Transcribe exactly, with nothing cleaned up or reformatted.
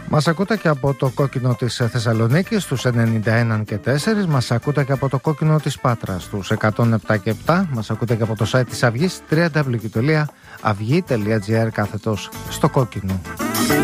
Μας ακούτε και από το κόκκινο της Θεσσαλονίκης στους ενενήντα ένα και τέσσερα. Μας ακούτε και από το κόκκινο της Πάτρας στους εκατόν επτά και επτά. Μας ακούτε και από το site της Αυγής double-u double-u double-u τελεία αυγή τελεία τζι άρ κάθετος στο κόκκινο.